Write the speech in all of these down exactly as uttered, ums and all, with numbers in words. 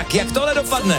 Tak jak tohle dopadne?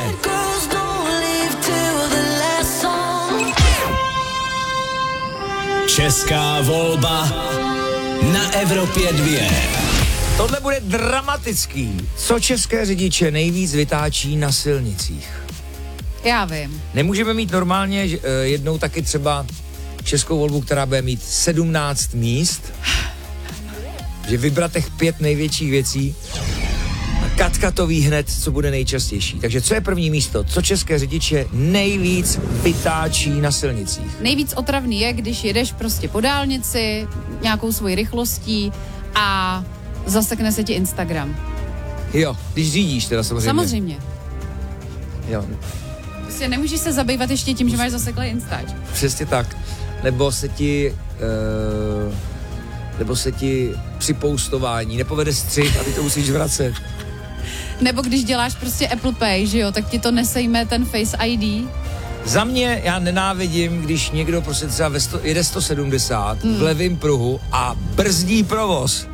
Česká volba na Evropě dvě. Tohle bude dramatický. Co české řidiče nejvíc vytáčí na silnicích? Já vím. Nemůžeme mít normálně že, uh, jednou taky třeba českou volbu, která bude mít sedmnáct míst, že vybrat těch pět největších věcí a Katka to ví hned, co bude nejčastější. Takže co je první místo? Co české řidiče nejvíc vytáčí na silnicích? Nejvíc otravný je, když jedeš prostě po dálnici nějakou svojí rychlostí a zasekne se ti Instagram. Jo, když řídíš teda samozřejmě. Samozřejmě. Jo. Prostě nemůžeš se zabývat ještě tím, že máš zaseklý Instač. Přesně tak. Nebo se ti... Uh, nebo se ti při poustování nepovede střih a ty to musíš vracet. Nebo když děláš prostě Apple Pay, že jo, tak ti to nesejme ten Face I D. Za mě, já nenávidím, když někdo prostě třeba ve sto, jede sto sedmdesát hmm. v levém pruhu a brzdí provoz.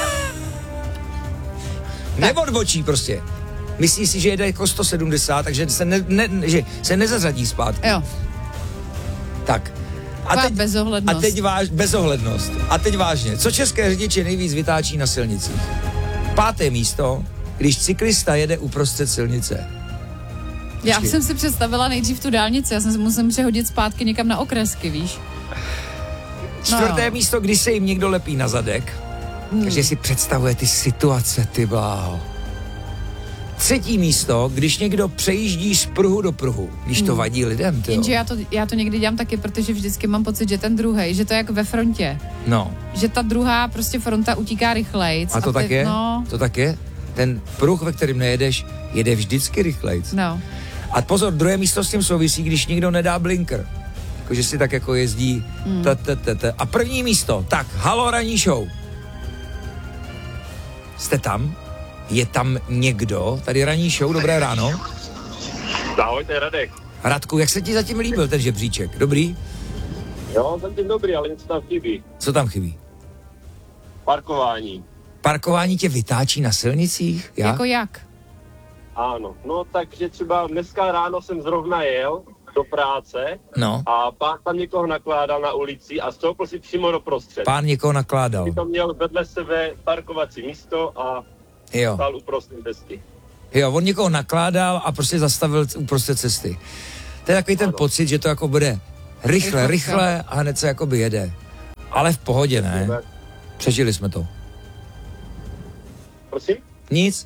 Neodbočí prostě. Myslí si, že jede jako sto sedmdesát, takže se, ne, ne, že se nezařadí zpátky. Jo. Tak. A teď, bezohlednost. A teď váž, bezohlednost. A teď vážně. Co české řidiče nejvíc vytáčí na silnicích? Páté místo, když cyklista jede uprostřed silnice. Já Počkej. jsem si představila nejdřív tu dálnici, já jsem se musím přehodit zpátky někam na okresky, víš? Čtvrté no. místo, když se jim někdo lepí na zadek. Hmm. Takže si představuje ty situace, ty bláho. Třetí místo, když někdo přejíždí z pruhu do pruhu, když to vadí lidem, tyjo. Jenže já to, já to někdy dělám taky, protože vždycky mám pocit, že ten druhej, že to je jako ve frontě. No. Že ta druhá prostě fronta utíká rychlejc. A to a tak ty, je? No. To tak je? Ten pruh, ve kterým nejedeš, jede vždycky rychlejc. No. A pozor, druhé místo s tím souvisí, když někdo nedá blinker. Jakože si tak jako jezdí. Hmm. Ta, ta, ta, ta. A první místo, tak, halo, ranní show. Jste tam? Je tam někdo? Tady ranní show, dobré ráno. Ahoj, to je Radek. Radku, jak se ti zatím líbil ten žebříček? Dobrý? Jo, zatím dobrý, ale něco tam chybí. Co tam chybí? Parkování. Parkování tě vytáčí na silnicích? Já? Jako jak? Ano, no takže třeba dneska ráno jsem zrovna jel do práce No. a pán tam někoho nakládal na ulici a stoupil si přímo do prostřed. Pán někoho nakládal. Ty to měl vedle sebe parkovací místo a Jo. stál uprostřed cesty. Jo, on někoho nakládal a prostě zastavil uprostřed cesty. To je takový ten ano. pocit, že to jako bude rychle, Rychle, rychle a hned se jakoby jede. Ale v pohodě, ne? Přežili jsme to. Prosím? Nic.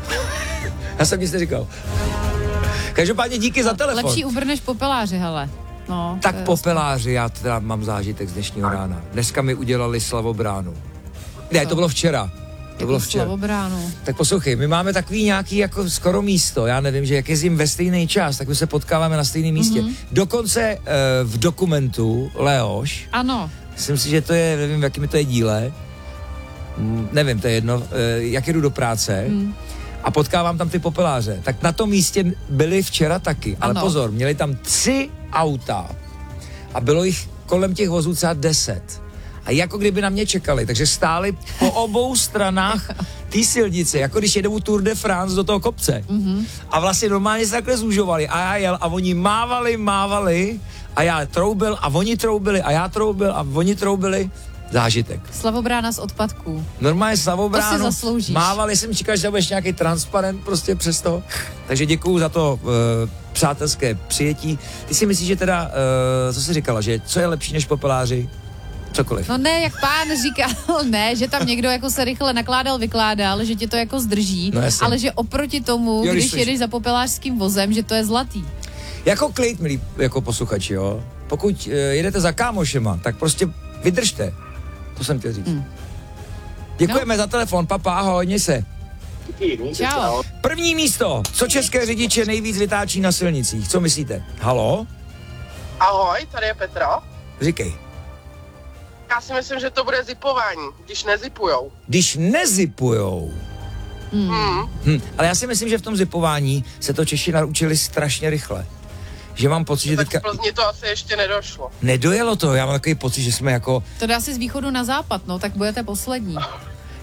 Já jsem nic neříkal. Každopádně díky za telefon. Lepší Uber než popeláři, hele. No, Tak popeláři, já teda mám zážitek z dnešního rána. Dneska mi udělali slavobránu. Ne, to bylo včera. To bylo včera. Slavobránu. Tak poslouchej, my máme takový nějaký jako skoro místo, já nevím, že jak jezdím ve stejný čas, tak my se potkáváme na stejném místě. Mm-hmm. Dokonce uh, v dokumentu Leoš, ano. myslím si, že to je, nevím, v jakým to je díle, mm, nevím, to je jedno, uh, jak jedu do práce mm. a potkávám tam ty popeláře, tak na tom místě byli včera taky, ale ano. pozor, měli tam tři auta a bylo jich kolem těch vozů třeba deset. A jako kdyby na mě čekali, takže stáli po obou stranách té silnice, jako když jedou Tour de France do toho kopce. Mm-hmm. A vlastně normálně se takhle zúžovali a já jel a oni mávali, mávali a já troubil a oni troubili a já troubil a oni troubili. Zážitek. Slavobrána z odpadků. Normálně slavobránu. To si zasloužíš. Mávali jsem, čekal, že budeš nějaký transparent prostě přes to. Takže děkuju za to uh, přátelské přijetí. Ty si myslíš, že teda, uh, co jsi říkala, že co je lepší než popeláři? Cokoliv. No ne, jak pán říkal, ne, že tam někdo jako se rychle nakládal, vykládal, že tě to jako zdrží, no ale že oproti tomu, jo, když, když jedeš za popelářským vozem, že to je zlatý. Jako klid, milí jako posluchači, jo. Pokud uh, jedete za kámošema, tak prostě vydržte. To jsem chtěl říct. Hmm. Děkujeme no. za telefon, papa, ahoj, měj se. Čau. První místo. Co české řidiče nejvíc vytáčí na silnicích? Co myslíte? Halo? Ahoj, tady je Petra. Říkej. Já si myslím, že to bude zipování, když nezipujou. Když nezipujou. Hmm. Hm, ale já si myslím, že v tom zipování se to Češi naučili strašně rychle. Že mám pocit, že tak teďka... v Plzni to asi ještě nedošlo. Nedojelo to, já mám takový pocit, že jsme jako... To dá si z východu na západ, no, tak budete poslední.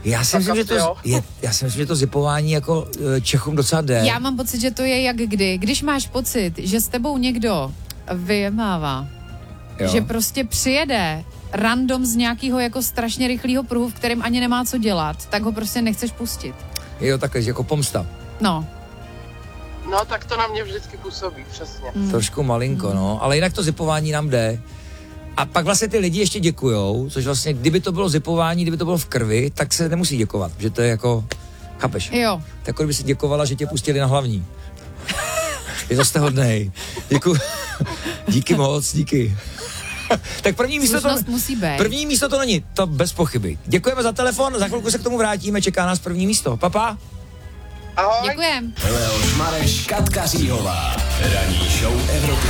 Já si myslím, že to, jo. je, já si myslím, že to zipování jako eh, Čechům docela jde. Já mám pocit, že to je jak kdy. Když máš pocit, že s tebou někdo vyjemává, Jo. že prostě přijede random z nějakého jako strašně rychlého pruhu, v kterém ani nemá co dělat, tak ho prostě nechceš pustit. Jo, takhle, že jako pomsta. No. No, tak to na mě vždycky působí, přesně. Mm. Trošku malinko, no. Ale jinak to zipování nám jde. A pak vlastně ty lidi ještě děkujou, což vlastně, kdyby to bylo zipování, kdyby to bylo v krvi, tak se nemusí děkovat, že to je jako, chápeš? Jo. Tak jako kdyby si děkovala, že tě pustili na hlavní. Je to jste hodnej. Děkuji. Díky moc, díky. Tak první místo to, Slušnost musí být. první místo to není, to bez pochyby. Děkujeme za telefon, za chvilku se k tomu vrátíme, čeká nás první místo. Papa. Ahoj. Děkujem. Leoš Mareš, Katka Říhová. Ranní show Evropy